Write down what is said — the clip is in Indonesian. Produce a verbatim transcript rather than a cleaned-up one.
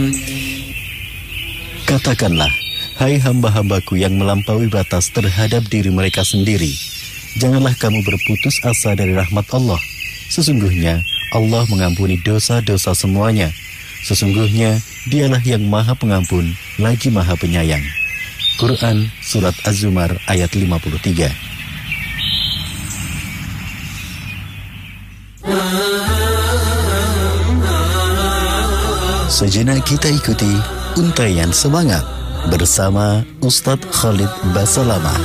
Katakanlah, hai hamba-hambaku yang melampaui batas terhadap diri mereka sendiri, janganlah kamu berputus asa dari rahmat Allah. Sesungguhnya Allah mengampuni dosa-dosa semuanya. Sesungguhnya Dialah yang Maha Pengampun lagi Maha Penyayang. Quran Surat Az-Zumar ayat lima puluh tiga. Sejenak kita ikuti untaian semangat bersama Ustadz Khalid Basalamah.